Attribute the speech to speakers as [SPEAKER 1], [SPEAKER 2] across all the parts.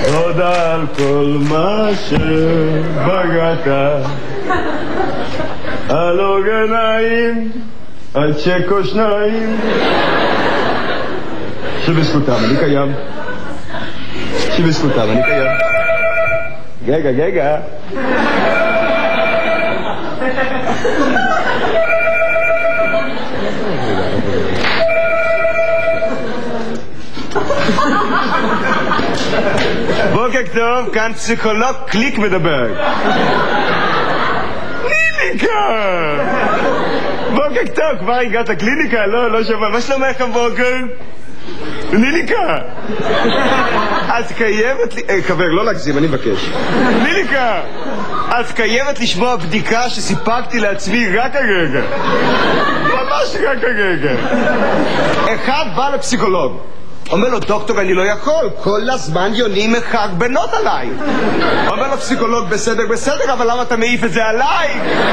[SPEAKER 1] תודה על כל מה שבגעת, על אורגניים, על צ'קו שניים. שבזכותם אני קיים, שבזכותם אני קיים. גגה גגה. בוקר טוב, כאן פסיכולוג קליק מדבר. קליניקה! בוקר טוב, כבר הגעת קליניקה? לא שומע, מה שלומך הבוקר? קליניקה! את קיימת לי... חבר, לא להגזים, אני מבקש. קליניקה! את קיימת לשמוע בדיקה שסיפקתי לעצמי רק הרגע. ממש רק הרגע. אחד בא לפסיכולוג, אומר לו, דוקטור, אני לא יכול, כל הזמן יונים מחק בנות עליי. אומר לו פסיכולוג, בסדר, אבל למה אתה מעיף את זה עליי?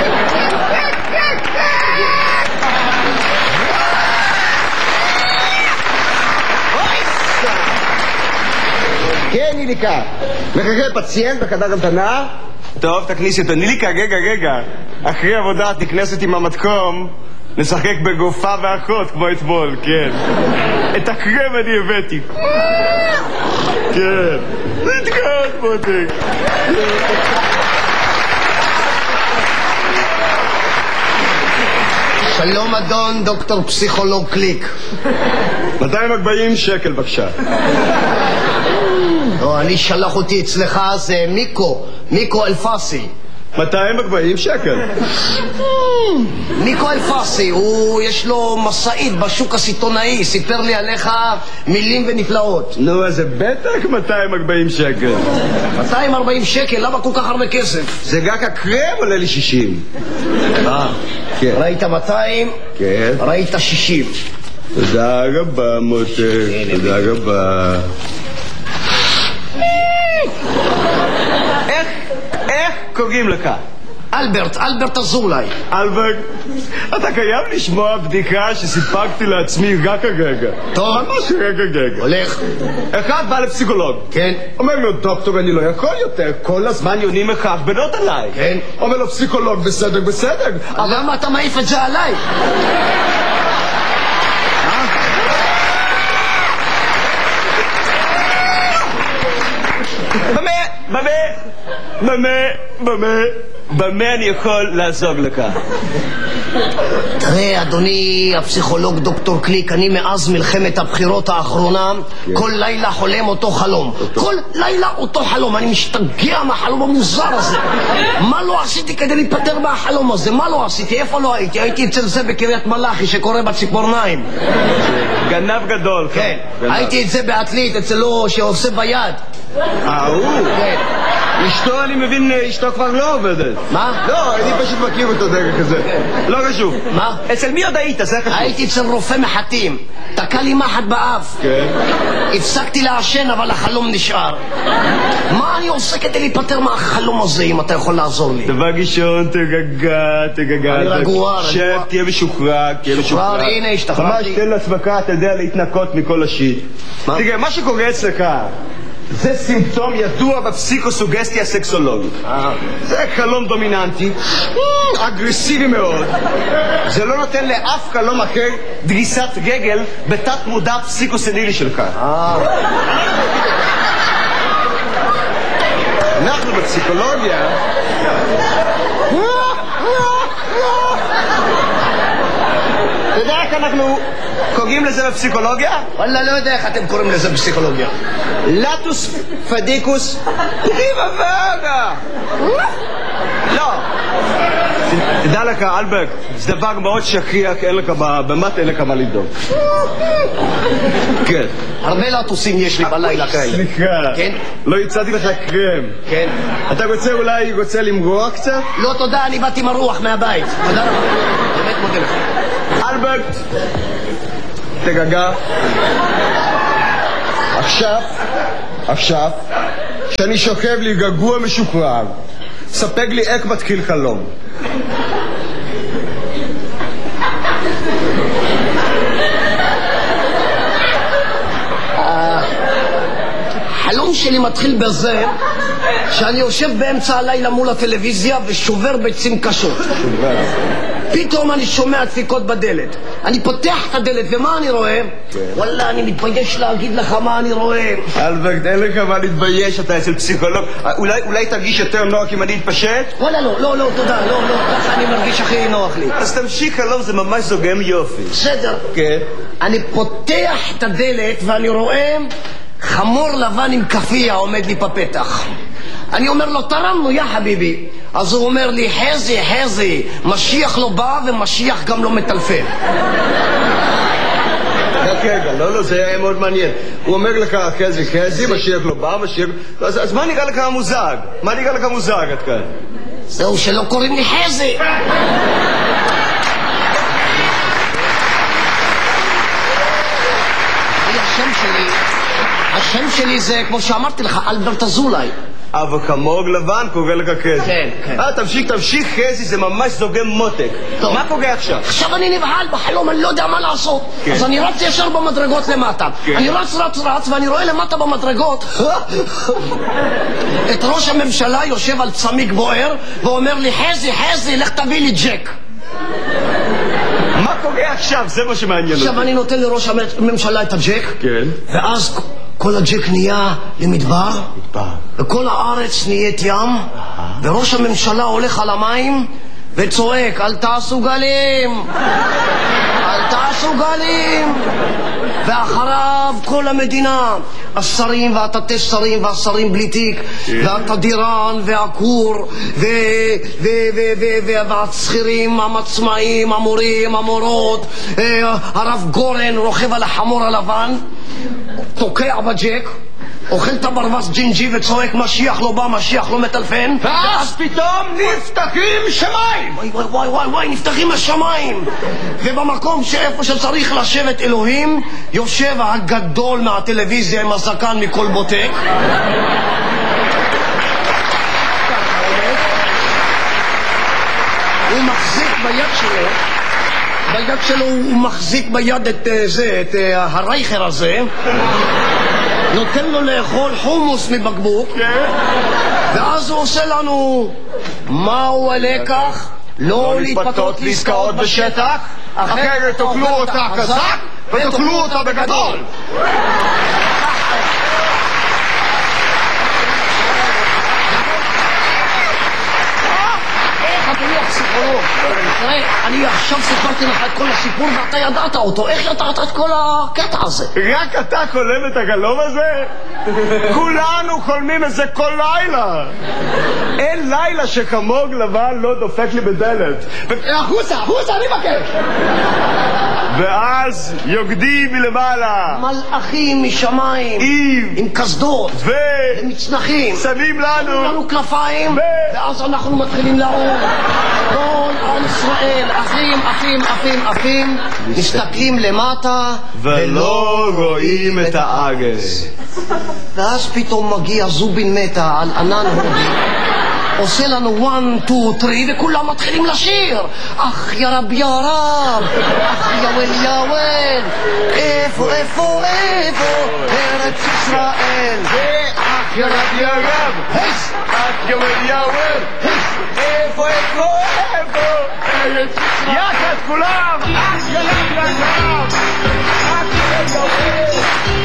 [SPEAKER 1] כן, ניליקה. מחכה פציינט בחדר המתנה. טוב, תכניסי אותו. ניליקה, רגע. אחרי עבודה תכנסת עם המתקום, נשחק בגופה ואחות כמו אתמול, כן. את הקרם אני הבאתי. כן. נתקעות מותק.
[SPEAKER 2] שלום אדון דוקטור פסיכולוג קליק.
[SPEAKER 1] 240 שקל בבקשה.
[SPEAKER 2] לא, אני שלח אותי אצלך, זה מיקו אלפסי.
[SPEAKER 1] 240 שקל.
[SPEAKER 2] מיקו אלפסי, יש לו מסעית בשוק הסיטונאי, סיפר לי עליך מילים ונפלאות.
[SPEAKER 1] נו, אז זה בטח 240 שקל.
[SPEAKER 2] 240 שקל? למה כל כך הרבה כסף?
[SPEAKER 1] זה רק הקרם עולה לי 60.
[SPEAKER 2] כן. ראית 200?
[SPEAKER 1] כן.
[SPEAKER 2] ראית 60.
[SPEAKER 1] תודה רבה מותק, תודה רבה. איך קוראים לך?
[SPEAKER 2] אלברט אזולאי.
[SPEAKER 1] אלברט, אתה חייב לשמוע בדיקה שסיפקתי לעצמי רק הרגע.
[SPEAKER 2] טוב.
[SPEAKER 1] ממש רק הרגע.
[SPEAKER 2] הולך.
[SPEAKER 1] אחד בא לפסיכולוג.
[SPEAKER 2] כן.
[SPEAKER 1] אומר לו, דוקטור, אני לא יכול יותר, כל הזמן יונים מחק בנות עליי.
[SPEAKER 2] כן.
[SPEAKER 1] אומר לו, פסיכולוג, בסדר.
[SPEAKER 2] למה אתה מעיף את זה עליי? במה אני יכול לעזור לך? תראה, אדוני הפסיכולוג דוקטור קליק, אני מאז מלחמת הבחירות האחרונה כל לילה חולם אותו חלום. כל לילה אותו חלום. אני משתגע מהחלום המוזר הזה. מה לא עשיתי כדי להיפטר מהחלום הזה? מה לא עשיתי? איפה לא הייתי? הייתי אצל זה בקריית מלאכי שקורא בציפורניים.
[SPEAKER 1] גנב גדול.
[SPEAKER 2] כן. הייתי את זה בעתלית אצלו שעושה ביד.
[SPEAKER 1] הוא?
[SPEAKER 2] כן.
[SPEAKER 1] אשתו, אני מבין, אשתו כבר לא עובדת.
[SPEAKER 2] מה?
[SPEAKER 1] לא, אני פשוט מכיר אותו דרך כזה. לא חשוב.
[SPEAKER 2] מה?
[SPEAKER 1] אצל מי עוד היית? זה חשוב.
[SPEAKER 2] הייתי אצל רופא מחטים. תקע לי מחט באף.
[SPEAKER 1] כן.
[SPEAKER 2] הפסקתי לעשן, אבל החלום נשאר. מה אני עושה כדי להיפטר מהחלום הזה, אם אתה יכול לעזור לי?
[SPEAKER 1] דבר ראשון, תגגע.
[SPEAKER 2] אני רגוע.
[SPEAKER 1] שב, תהיה משוחרר,
[SPEAKER 2] הנה, השתחררתי.
[SPEAKER 1] ממש תן לעצמך, אתה יודע, להתנקות מכל השיט. תראה, מה שקורה אצלך זה סימפטום ידוע בפסיקוסוגסטיה סקסולוגית. זה חלום דומיננטי, אגרסיבי מאוד. זה לא נותן לאף חלום אחר דריסת רגל בתת מודע פסיקוסנילי שלך. אנחנו בפסיקולוגיה אתה יודע איך אנחנו קוראים לזה בפסיכולוגיה?
[SPEAKER 2] וואלה, לא יודע איך אתם קוראים לזה בפסיכולוגיה.
[SPEAKER 1] לטוס פדיקוס ריבה ואגה. לא. תדע לך, אלברט, זה דבר מאוד שכיח, אין לך במת, אין לך מה לדאוג. כן.
[SPEAKER 2] הרבה לטוסים יש לי בלילה כאלה.
[SPEAKER 1] סליחה.
[SPEAKER 2] כן?
[SPEAKER 1] לא הצעתי לך קרם.
[SPEAKER 2] כן.
[SPEAKER 1] אתה רוצה למרוח קצת?
[SPEAKER 2] לא, תודה, אני באתי מרוח מהבית. תודה לך. באמת מודה לך.
[SPEAKER 1] אלברט, תגגע. עכשיו, שאני שוכב לי גגוע משוחרר, ספק לי איך מתחיל חלום.
[SPEAKER 2] חלום היום שלי מתחיל בזה שאני יושב באמצע הלילה מול הטלוויזיה ושובר ביצים קשות. פתאום אני שומע דפיקות בדלת. אני פותח את הדלת ומה אני רואה? וואלה, אני מתבייש להגיד לך מה אני רואה.
[SPEAKER 1] אלברט, אין לך מה להתבייש, אתה אצל פסיכולוג. אולי תרגיש יותר נוח אם אני אתפשט?
[SPEAKER 2] וואלה, לא, תודה, לא, ככה אני מרגיש הכי נוח לי.
[SPEAKER 1] אז תמשיך, אלון, זה ממש זוגם יופי.
[SPEAKER 2] בסדר.
[SPEAKER 1] כן.
[SPEAKER 2] אני פותח את הדלת ואני רואה חמור לבן עם כפיה עומד לי בפתח. אני אומר לו, תרמנו, יא חביבי. אז הוא אומר לי, חזי, משיח לא בא ומשיח גם לא מטלפן.
[SPEAKER 1] רגע, לא, זה היה מאוד מעניין. הוא אומר לך, חזי, משיח לא בא, משיח... אז מה נראה לך המוזג? מה נראה לך המוזג עד כאן?
[SPEAKER 2] זהו שלא קוראים לי חזי. השם שלי זה, כמו שאמרתי לך, אלברט אזולאי.
[SPEAKER 1] אבל כמוג לבן קורא לך חזי.
[SPEAKER 2] כן.
[SPEAKER 1] תמשיך חזי, זה ממש זוגם מותק. מה קורה עכשיו?
[SPEAKER 2] עכשיו אני נבהל בחלום, אני לא יודע מה לעשות. אז אני רץ ישר במדרגות למטה. אני רץ ואני רואה למטה במדרגות את ראש הממשלה יושב על צמיג בוער ואומר לי, חזי, לך תביא לי ג'ק.
[SPEAKER 1] מה קורה עכשיו? זה מה שמעניין אותי.
[SPEAKER 2] עכשיו אני נותן לראש הממשלה את הג'ק.
[SPEAKER 1] כן.
[SPEAKER 2] ואז כל הג'ק נהיה למדבר. וכל הארץ נהיית ים. וראש הממשלה הולך על המים וצועק, אל תעשו גלים. ואחריו כל המדינה, השרים והתתי שרים והשרים בלי תיק והתדירן והכור והצחירים, המצמאים, המורים, המורות, הרב גורן רוכב על החמור הלבן, תוקע בג'ק, אוכל את הברווז ג'ינג'י וצועק משיח לא בא, משיח לא מטלפן.
[SPEAKER 1] ואז פתאום נפתחים שמיים.
[SPEAKER 2] וואי, נפתחים השמיים. ובמקום שאיפה שצריך לשבת אלוהים יושב הגדול מהטלוויזיה עם הזקן מכל בוטק. הוא מחזיק ביד שלו, הוא מחזיק ביד את הרייכר הזה, נותן לו לאכול חומוס מבקבוק, ואז הוא עושה לנו, מהו הלקח? לא להתפתות לעסקאות בשטח,
[SPEAKER 1] אחרת תאכלו אותה חזק ותאכלו אותה בגדול.
[SPEAKER 2] אדוני הפסיכולוג, תראה, אני עכשיו סיפרתי לך את כל הסיפור ואתה ידעת אותו. איך ידעת את כל הקטע הזה?
[SPEAKER 1] רק אתה חולם את החלום הזה? כולנו חולמים את זה כל לילה. אין לילה שחמוג לבן לא דופק לי בדלת.
[SPEAKER 2] החוצה, אני מבקש.
[SPEAKER 1] ואז יוקדים מלמעלה
[SPEAKER 2] מלאכים משמיים עם קסדות ומצנחים
[SPEAKER 1] שמים לנו
[SPEAKER 2] כנפיים ואז אנחנו מתחילים לעוף. כל עם ישראל עפים מסתכלים למטה
[SPEAKER 1] ולא רואים את הארץ.
[SPEAKER 2] ואז פתאום מגיע זובין מתה על ענן הודי, עושה לנו 1, 2, 3 וכולם מתחילים לשיר. אך יא רב, אך יא וול, איפה ארץ ישראל.
[SPEAKER 1] אך יא רב, אך יא וול, איפה ארץ ישראל. יחד כולם, אך יא רב, אך יא וול.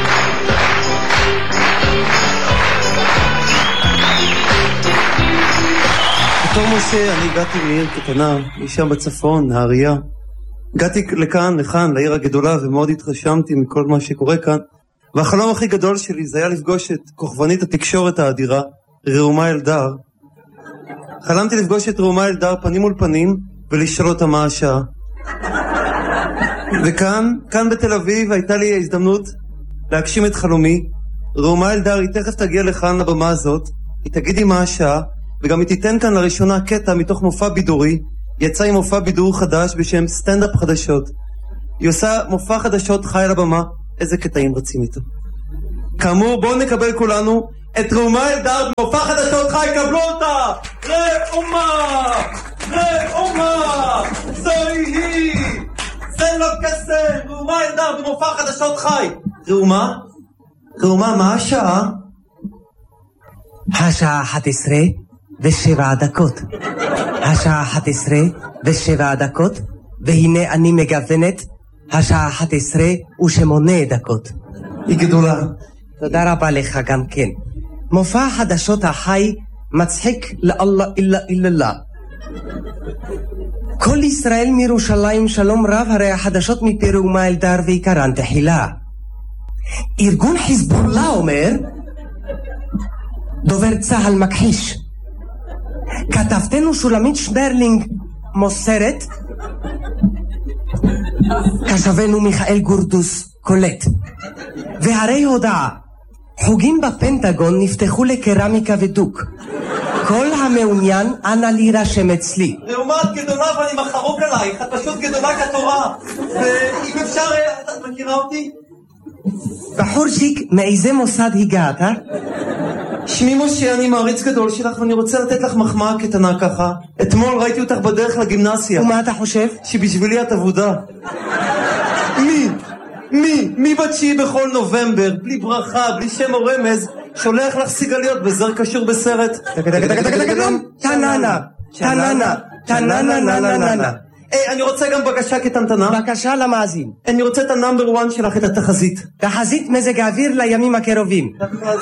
[SPEAKER 3] בתור משה אני הגעתי מעיר קטנה, משם בצפון, נהריה. הגעתי לכאן, לעיר הגדולה, ומאוד התרשמתי מכל מה שקורה כאן. והחלום הכי גדול שלי זה היה לפגוש את כוכבנית התקשורת האדירה, ראומה אלדר. חלמתי לפגוש את ראומה אלדר פנים מול פנים, ולשאול אותה מה השעה. וכאן בתל אביב הייתה לי ההזדמנות להגשים את חלומי. ראומה אלדר היא תכף תגיע לכאן לבמה הזאת, היא תגיד לי מה השעה, וגם היא תיתן כאן לראשונה קטע מתוך מופע בידורי. יצא עם מופע בידור חדש בשם סטנדאפ חדשות. היא עושה מופע חדשות חי על הבמה. איזה קטעים רצים איתו. כאמור, בואו נקבל כולנו את ראומה אלדר במופע חדשות חי. קבלו אותה! ראומה! זוהי היא! זה לא קסם! ראומה אלדר במופע חדשות חי. ראומה, מה השעה?
[SPEAKER 4] השעה 11:07. השעה 11:07, והנה אני מגוונת, השעה 11:08.
[SPEAKER 3] היא גדולה.
[SPEAKER 4] תודה רבה לך גם כן. מופע החדשות החי מצחיק לאללה אילה איללה. כל ישראל מירושלים שלום רב, הרי החדשות מפי ראומה אלדר ועיקרן תחילה. ארגון חיזבאללה אומר, דובר צהל מכחיש. כתבתנו שולמית שברלינג מוסרת, כתבנו מיכאל גורדוס קולט. והרי הודעה, חוגים בפנטגון נפתחו לקרמיקה ודוק. כל המעוניין אנא להירשם אצלי.
[SPEAKER 3] ראומת גדולה ואני מחרוק עלייך, את פשוט גדולה כתורה. ואם אפשר, את מכירה אותי?
[SPEAKER 4] בחורשיק, מאיזה מוסד הגעת?
[SPEAKER 3] שמי משה, אני מעריץ גדול שלך ואני רוצה לתת לך מחמאה קטנה ככה. אתמול ראיתי אותך בדרך לגימנסיה.
[SPEAKER 4] ומה אתה חושב?
[SPEAKER 3] שבשבילי את עבודה. מי בתשיעי בכל נובמבר, בלי ברכה, בלי שם או רמז, שולח לך סיגליות בזר קשור בסרט.
[SPEAKER 4] טננה, טננה, טננה, נננה.
[SPEAKER 3] אני רוצה גם בקשה קטנטנה.
[SPEAKER 4] בקשה למאזין.
[SPEAKER 3] אני רוצה את הנאמבר 1 שלך, את התחזית.
[SPEAKER 4] תחזית מזג האוויר לימים הקרובים.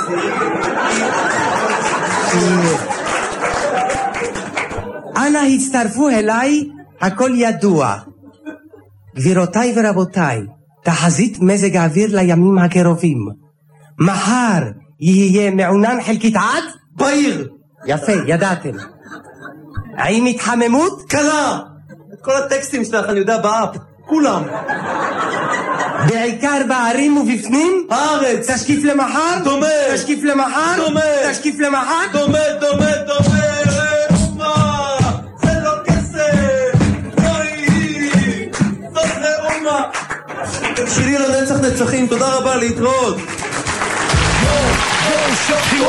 [SPEAKER 4] אנא הצטרפו אליי, הכל ידוע. גבירותיי ורבותיי, תחזית מזג האוויר לימים הקרובים. מחר יהיה מעונן חלקית עד?
[SPEAKER 3] בעיר.
[SPEAKER 4] יפה, ידעתם. האם התחממות?
[SPEAKER 3] קלה. את כל הטקסטים שלך אני יודע באפ. כולם.
[SPEAKER 4] בעיקר בערים ובפנים?
[SPEAKER 3] הארץ.
[SPEAKER 4] תשקיף למחר?
[SPEAKER 3] דומה.
[SPEAKER 4] תשקיף למחר?
[SPEAKER 3] דומה.
[SPEAKER 4] תשקיף למחר?
[SPEAKER 3] דומה. ראומה. זה לא כסף. זוהי. זאת ראומה. שירי לנצח נצחים. תודה רבה, להתראות.